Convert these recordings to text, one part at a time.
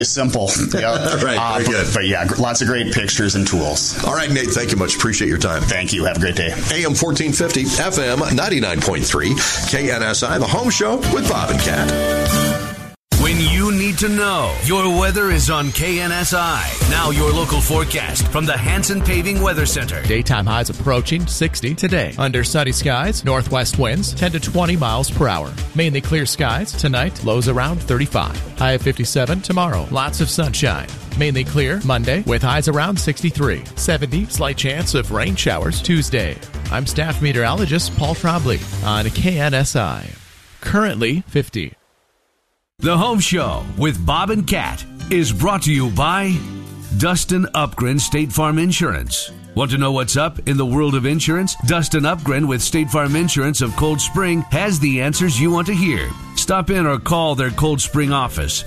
Simple. Yeah. Right. Very good. But yeah, lots of great pictures and tools. All right, Nate, thank you much. Appreciate your time. Thank you. Have a great day. AM 1450, FM 99.3, KNSI, The Home Show with Bob and Kat. When you need to know, your weather is on KNSI. Now your local forecast from the Hanson Paving Weather Center. Daytime highs approaching 60 today. Under sunny skies, northwest winds 10 to 20 miles per hour. Mainly clear skies tonight, lows around 35. High of 57 tomorrow. Lots of sunshine. Mainly clear Monday with highs around 63. 70, slight chance of rain showers Tuesday. I'm staff meteorologist Paul Trombley on KNSI. Currently 50. The Home Show with Bob and Kat is brought to you by Dustin Upgren State Farm Insurance. Want to know what's up in the world of insurance? Dustin Upgren with State Farm Insurance of Cold Spring has the answers you want to hear. Stop in or call their Cold Spring office,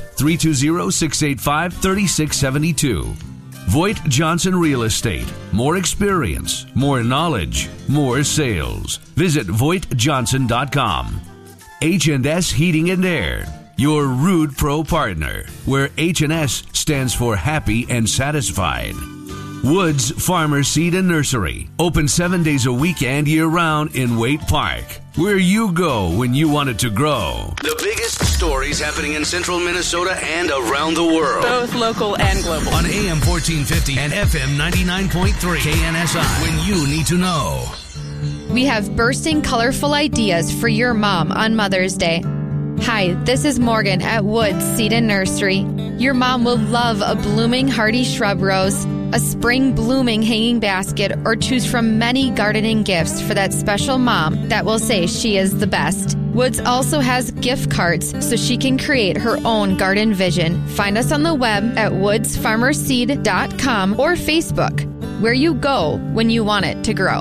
320-685-3672. Voigt Johnson Real Estate. More experience, more knowledge, more sales. Visit VoigtJohnson.com. H&S Heating and Air. Your Rude Pro partner, where H&S stands for happy and satisfied. Woods Farmer Seed and Nursery, open 7 days a week and year-round in Waite Park, where you go when you want it to grow. The biggest stories happening in central Minnesota and around the world. Both local and global. On AM 1450 and FM 99.3 KNSI, when you need to know. We have bursting colorful ideas for your mom on Mother's Day. Hi, this is Morgan at Woods Seed and Nursery. Your mom will love a blooming hardy shrub rose, a spring blooming hanging basket, or choose from many gardening gifts for that special mom that will say she is the best. Woods also has gift cards so she can create her own garden vision. Find us on the web at woodsfarmerseed.com or Facebook, where you go when you want it to grow.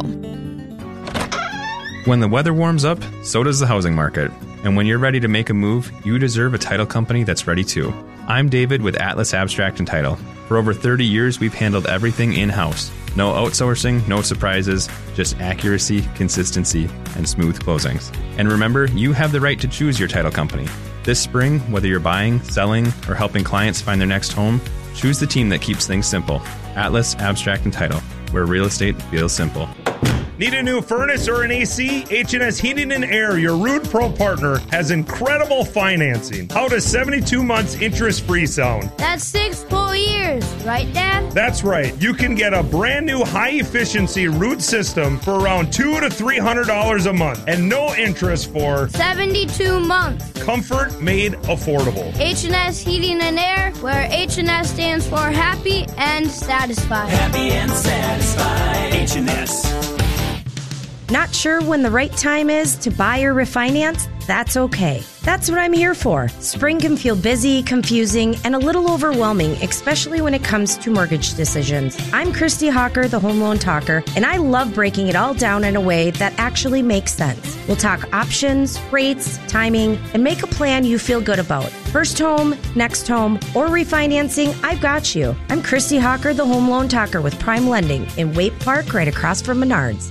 When the weather warms up, so does the housing market. And when you're ready to make a move, you deserve a title company that's ready too. I'm David with Atlas Abstract and Title. For over 30 years, we've handled everything in-house. No outsourcing, no surprises, just accuracy, consistency, and smooth closings. And remember, you have the right to choose your title company. This spring, whether you're buying, selling, or helping clients find their next home, choose the team that keeps things simple. Atlas Abstract and Title, where real estate feels simple. Need a new furnace or an AC? H&S Heating and Air, your Rude Pro partner, has incredible financing. How does 72 months interest-free sound? That's 6 whole years, right, Dad? That's right. You can get a brand new high-efficiency root system for around $200 to $300 a month and no interest for 72 months. Comfort made affordable. H&S Heating and Air, where H&S stands for happy and satisfied. Happy and satisfied. H&S. Not sure when the right time is to buy or refinance? That's okay. That's what I'm here for. Spring can feel busy, confusing, and a little overwhelming, especially when it comes to mortgage decisions. I'm Christy Hawker, the Home Loan Talker, and I love breaking it all down in a way that actually makes sense. We'll talk options, rates, timing, and make a plan you feel good about. First home, next home, or refinancing, I've got you. I'm Christy Hawker, the Home Loan Talker with Prime Lending in Waite Park, right across from Menards.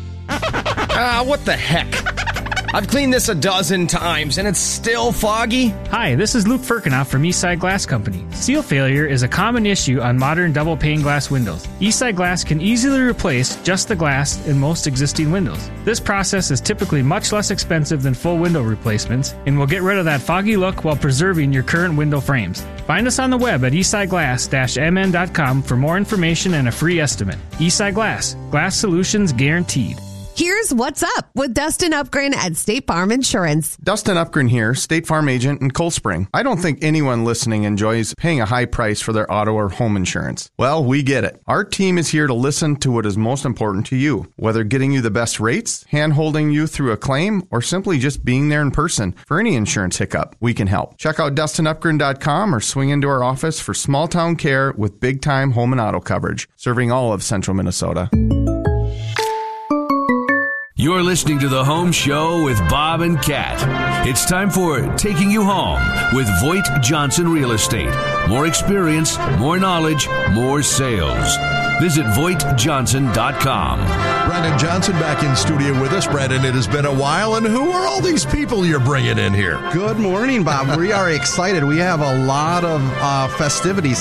What the heck? I've cleaned this a dozen times and it's still foggy. Hi, this is Luke Firkinoff from Eastside Glass Company. Seal failure is a common issue on modern double pane glass windows. Eastside Glass can easily replace just the glass in most existing windows. This process is typically much less expensive than full window replacements and will get rid of that foggy look while preserving your current window frames. Find us on the web at eastsideglass-mn.com for more information and a free estimate. Eastside Glass. Glass solutions guaranteed. Here's what's up with Dustin Upgren at State Farm Insurance. Dustin Upgren here, State Farm agent in Cold Spring. I don't think anyone listening enjoys paying a high price for their auto or home insurance. Well, we get it. Our team is here to listen to what is most important to you, whether getting you the best rates, hand-holding you through a claim, or simply just being there in person for any insurance hiccup. We can help. Check out DustinUpgren.com or swing into our office for small-town care with big-time home and auto coverage, serving all of central Minnesota. You're listening to The Home Show with Bob and Kat. It's time for Taking You Home with Voigt Johnson Real Estate more experience, more knowledge, more sales. Visit VoigtJohnson.com. Brandon Johnson back in studio with us. Brandon, it has been a while, and who are all these people you're bringing in here? Good morning, Bob. We are excited. We have a lot of festivities